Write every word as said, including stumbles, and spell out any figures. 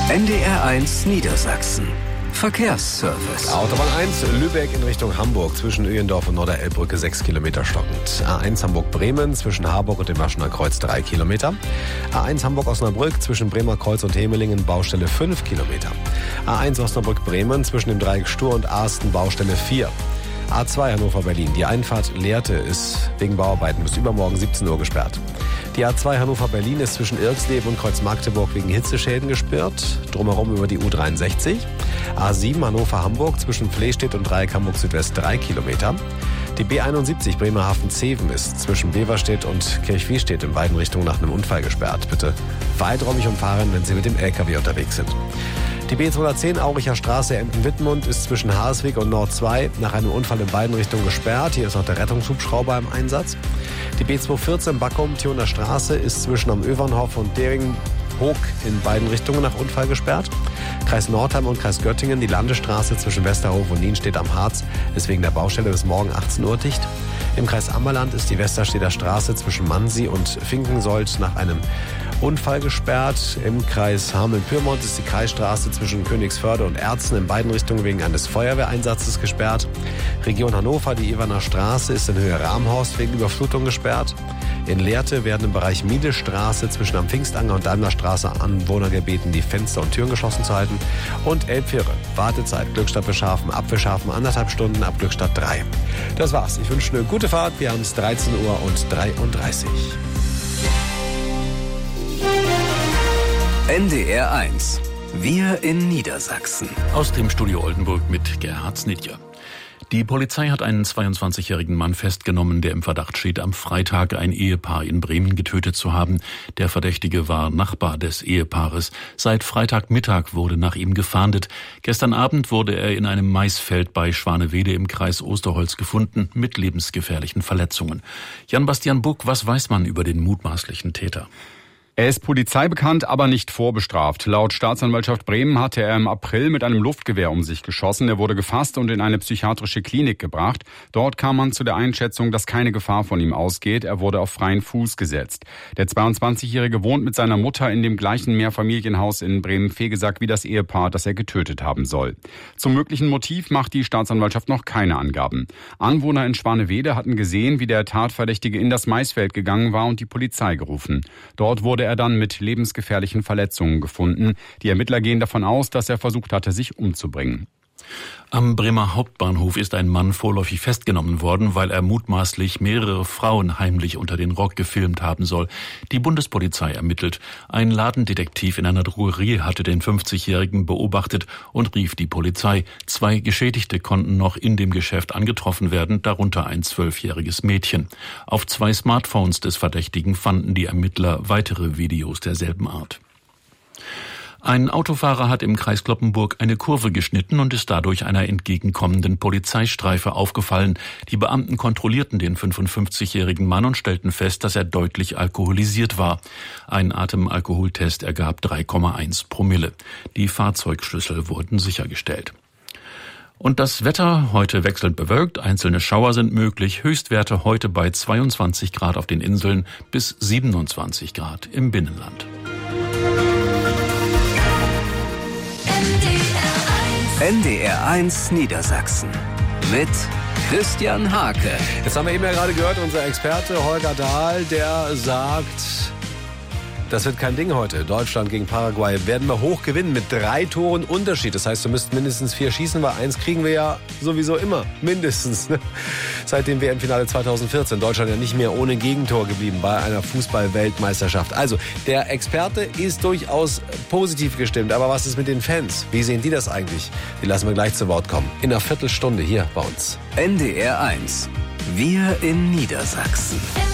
N D R eins Niedersachsen. Verkehrsservice. Autobahn eins, Lübeck in Richtung Hamburg, zwischen Öhendorf und Norderelbbrücke sechs Kilometer stockend. A eins Hamburg-Bremen, zwischen Harburg und dem Maschener Kreuz drei Kilometer. A eins Hamburg-Osnabrück, zwischen Bremer Kreuz und Hemelingen, Baustelle fünf Kilometer. A eins Osnabrück-Bremen, zwischen dem Dreieck Stur und Arsten, Baustelle vier. A zwei Hannover-Berlin, die Einfahrt Lehrte ist wegen Bauarbeiten bis übermorgen siebzehn Uhr gesperrt. Die A zwei Hannover-Berlin ist zwischen Irksleben und Kreuz-Magdeburg wegen Hitzeschäden gesperrt, drumherum über die U dreiundsechzig. A sieben Hannover-Hamburg zwischen Flehstedt und Dreieck Hamburg-Südwest drei Kilometer. Die B einundsiebzig Bremerhaven-Zeven ist zwischen Beverstedt und Kirchwiestedt in beiden Richtungen nach einem Unfall gesperrt. Bitte weiträumig umfahren, wenn Sie mit dem L K W unterwegs sind. Die B zweihundertzehn Auricher Straße Emden-Wittmund ist zwischen Harsweg und Nord zwei nach einem Unfall in beiden Richtungen gesperrt. Hier ist noch der Rettungshubschrauber im Einsatz. Die B zweihundertvierzehn Backum-Thioner Straße ist zwischen am Övernhof und Dering-Hoog in beiden Richtungen nach Unfall gesperrt. Kreis Nordheim und Kreis Göttingen, die Landesstraße zwischen Westerhof und Nienstedt am Harz ist wegen der Baustelle bis morgen achtzehn Uhr dicht. Im Kreis Ammerland ist die Westerstedter Straße zwischen Mansi und Finkensold nach einem Unfall gesperrt. Im Kreis Hameln-Pyrmont ist die Kreisstraße zwischen Königsförde und Erzen in beiden Richtungen wegen eines Feuerwehreinsatzes gesperrt. Region Hannover, die Ewerner Straße ist in Höhe Ramhorst wegen Überflutung gesperrt. In Lehrte werden im Bereich Miedestraße zwischen am Pfingstanger und Daimlerstraße Anwohner gebeten, die Fenster und Türen geschlossen zu halten. Und Elbfähre, Wartezeit, Glückstadt Beschafen, ab Beschafen anderthalb Stunden, ab Glückstadt drei. Das war's. Ich wünsche eine gute Fahrt. Wir haben es dreizehn Uhr und dreiunddreißig. N D R eins. Wir in Niedersachsen. Aus dem Studio Oldenburg mit Gerhard Snidjer. Die Polizei hat einen zweiundzwanzigjährigen Mann festgenommen, der im Verdacht steht, am Freitag ein Ehepaar in Bremen getötet zu haben. Der Verdächtige war Nachbar des Ehepaares. Seit Freitagmittag wurde nach ihm gefahndet. Gestern Abend wurde er in einem Maisfeld bei Schwanewede im Kreis Osterholz gefunden, mit lebensgefährlichen Verletzungen. Jan-Bastian Buck, was weiß man über den mutmaßlichen Täter? Er ist polizeibekannt, aber nicht vorbestraft. Laut Staatsanwaltschaft Bremen hatte er im April mit einem Luftgewehr um sich geschossen. Er wurde gefasst und in eine psychiatrische Klinik gebracht. Dort kam man zu der Einschätzung, dass keine Gefahr von ihm ausgeht. Er wurde auf freien Fuß gesetzt. Der zweiundzwanzigjährige wohnt mit seiner Mutter in dem gleichen Mehrfamilienhaus in Bremen-Vegesack wie das Ehepaar, das er getötet haben soll. Zum möglichen Motiv macht die Staatsanwaltschaft noch keine Angaben. Anwohner in Schwanewede hatten gesehen, wie der Tatverdächtige in das Maisfeld gegangen war und die Polizei gerufen. Dort wurde er dann mit lebensgefährlichen Verletzungen gefunden. Die Ermittler gehen davon aus, dass er versucht hatte, sich umzubringen. Am Bremer Hauptbahnhof ist ein Mann vorläufig festgenommen worden, weil er mutmaßlich mehrere Frauen heimlich unter den Rock gefilmt haben soll. Die Bundespolizei ermittelt. Ein Ladendetektiv in einer Drogerie hatte den fünfzigjährigen beobachtet und rief die Polizei. Zwei Geschädigte konnten noch in dem Geschäft angetroffen werden, darunter ein zwölfjähriges Mädchen. Auf zwei Smartphones des Verdächtigen fanden die Ermittler weitere Videos derselben Art. Ein Autofahrer hat im Kreis Cloppenburg eine Kurve geschnitten und ist dadurch einer entgegenkommenden Polizeistreife aufgefallen. Die Beamten kontrollierten den fünfundfünfzigjährigen Mann und stellten fest, dass er deutlich alkoholisiert war. Ein Atemalkoholtest ergab drei Komma eins Promille. Die Fahrzeugschlüssel wurden sichergestellt. Und das Wetter heute wechselnd bewölkt, einzelne Schauer sind möglich, Höchstwerte heute bei zweiundzwanzig Grad auf den Inseln bis siebenundzwanzig Grad im Binnenland. N D R eins Niedersachsen mit Christian Hake. Jetzt haben wir eben ja gerade gehört, unser Experte Holger Dahl, der sagt, das wird kein Ding heute. Deutschland gegen Paraguay werden wir hoch gewinnen mit drei Toren Unterschied. Das heißt, wir müssten mindestens vier schießen, weil eins kriegen wir ja sowieso immer. Mindestens. Ne? Seit dem W M-Finale zweitausendvierzehn. Deutschland ja nicht mehr ohne Gegentor geblieben bei einer Fußball-Weltmeisterschaft. Also, der Experte ist durchaus positiv gestimmt. Aber was ist mit den Fans? Wie sehen die das eigentlich? Die lassen wir gleich zu Wort kommen. In einer Viertelstunde hier bei uns. N D R eins. Wir in Niedersachsen.